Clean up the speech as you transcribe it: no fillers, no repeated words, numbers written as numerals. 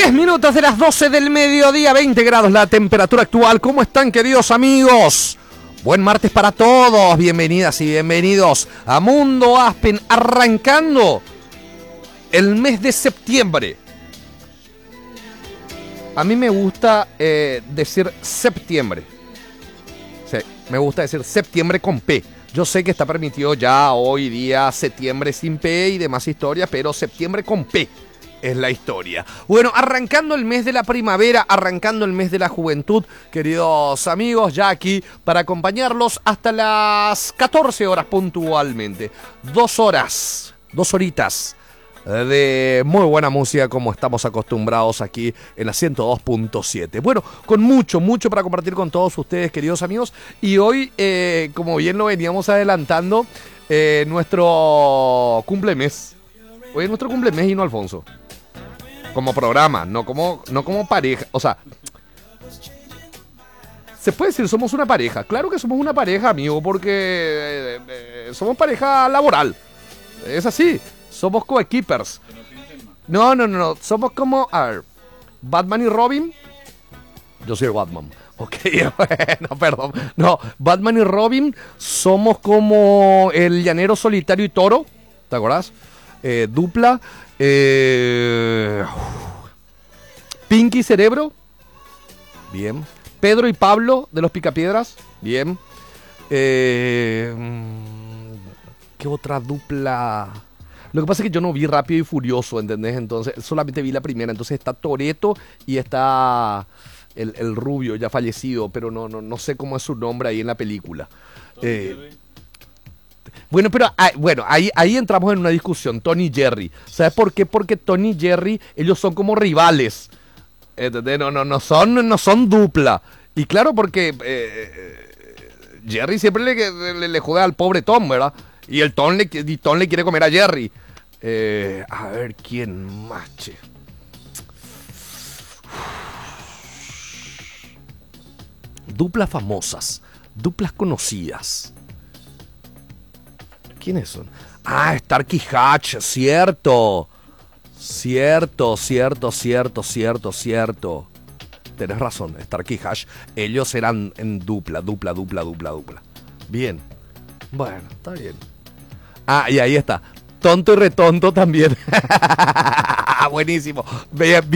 10 minutos de las 12 del mediodía, 20 grados la temperatura actual. ¿Cómo están, queridos amigos? Buen martes para todos. Bienvenidas y bienvenidos a Mundo Aspen, arrancando el mes de septiembre. A mí me gusta decir septiembre. Sí, me gusta decir septiembre con P. Yo sé que está permitido ya hoy día septiembre sin P y demás historias, pero septiembre con P es la historia. Bueno, arrancando el mes de la primavera, arrancando el mes de la juventud, queridos amigos, ya aquí para acompañarlos hasta las 14 horas puntualmente. 2 horas, 2 horitas de muy buena música como estamos acostumbrados aquí en la 102.7. Bueno, con mucho para compartir con todos ustedes, queridos amigos. Y hoy, como bien lo veníamos adelantando, nuestro cumplemes. Hoy es nuestro cumplemes y no Alfonso. Como programa, no como pareja. O sea, se puede decir somos una pareja. Claro que somos una pareja, amigo, porque somos pareja laboral. Es así. Somos coequippers. No. Somos como, a ver, Batman y Robin. Yo soy Batman. Ok, bueno, perdón. No, Batman y Robin somos como el llanero solitario y toro. ¿Te acordás? Dupla. Pinky y Cerebro. Bien. Pedro y Pablo de los Picapiedras. Bien. ¿Qué otra dupla? Lo que pasa es que yo no vi Rápido y Furioso, ¿entendés? Entonces, solamente vi la primera. Entonces está Toretto y está el rubio ya fallecido, pero no sé cómo es su nombre ahí en la película. Bueno, pero ahí entramos en una discusión, Tony y Jerry. ¿Sabes por qué? Porque Tony y Jerry, ellos son como rivales. ¿Entendés? No son dupla. Y claro, porque Jerry siempre le juega al pobre Tom, ¿verdad? Y Tom le quiere comer a Jerry. A ver, ¿quién más, che? Duplas famosas. Duplas conocidas. ¿Quiénes son? Ah, Stark y Hutch, cierto. Cierto. Tenés razón, Stark y Hutch. Ellos eran en dupla. Bien. Bueno, está bien. Ah, y ahí está. Tonto y Retonto también. Buenísimo.